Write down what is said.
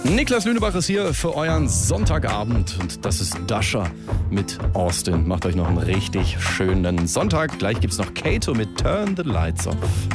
Niklas Lünebach ist hier für euren Sonntagabend und das ist Dasha mit Austin. Macht euch noch einen richtig schönen Sonntag. Gleich gibt's noch Kato mit Turn the Lights Off.